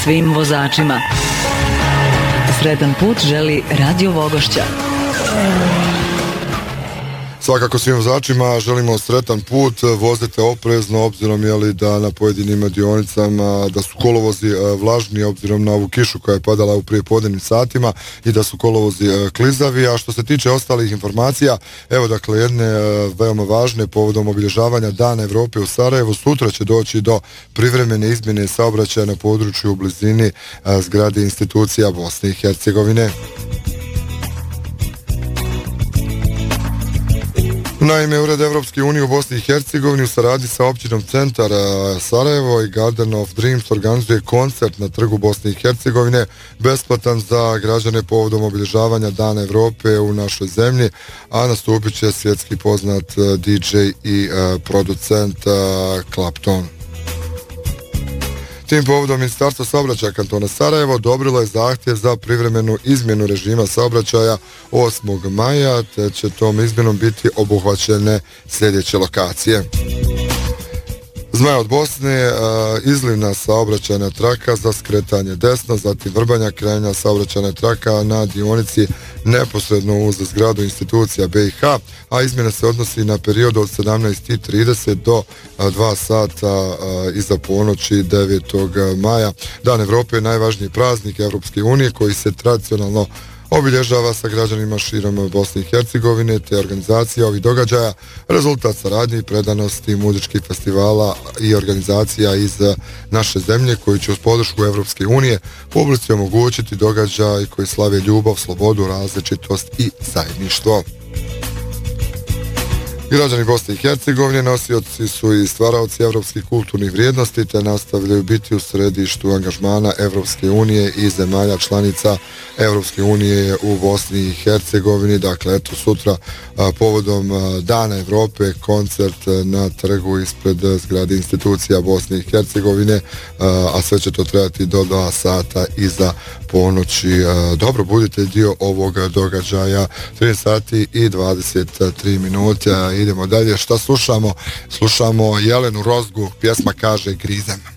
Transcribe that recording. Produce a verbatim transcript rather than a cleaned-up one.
svim vozačima. Sretan put želi Radio Vogošća. Svakako svim vozačima želimo sretan put, vozite oprezno obzirom jeli da na pojedinim dionicama da su kolovozi vlažni obzirom na ovu kišu koja je padala u prijepodnevnim satima i da su kolovozi klizavi, a što se tiče ostalih informacija, evo dakle jedne veoma važne povodom obilježavanja Dana Evrope u Sarajevu, sutra će doći do privremene izmjene saobraćaja na području u blizini zgrade institucija Bosne i Hercegovine. Naime, Ured Evropske unije u Bosni i Hercegovini u saradnji sa općinom Centar Sarajevo i Garden of Dreams organizuje koncert na trgu Bosne i Hercegovine, besplatan za građane povodom obilježavanja Dana Evrope u našoj zemlji, a nastupit će svjetski poznat D J i producent Clapton. Tim povodom Ministarstvo saobraćaja kantona Sarajevo odobrilo je zahtjev za privremenu izmjenu režima saobraćaja osmog maja, te će tom izmjenom biti obuhvaćene sljedeće lokacije. Zmaja od Bosne, izlivna saobraćajna traka za skretanje desno, zatim Vrbanja, krajnja saobraćajna traka na dionici neposredno uz zgradu institucija B i H, a izmjena se odnosi na period od sedamnaest i trideset do dva sata iza ponoći devetog maja. Dan Evrope je najvažniji praznik Evropske unije koji se tradicionalno obilježava sa građanima širom Bosne i Hercegovine, te organizacija ovih događaja rezultat saradnje i predanosti muzičkih festivala i organizacija iz naše zemlje koji će uz podršku Evropske unije publici omogućiti događaj koji slave ljubav, slobodu, različitost i zajedništvo. Građani Bosne i Hercegovine nosioci su i stvaraoci evropskih kulturnih vrijednosti te nastavljaju biti u središtu angažmana Evropske unije i zemalja članica Evropske unije u Bosni i Hercegovini. Dakle, eto sutra a, povodom a, Dana Evrope koncert na trgu ispred zgrade institucija Bosne i Hercegovine, a, a sve će to trebati do dva sata iza ponoći. A, dobro, budite dio ovog događaja. tri sati i dvadeset tri minute. Idemo dalje. Šta slušamo? Slušamo Jelenu Rozgu, pjesma kaže Grizem.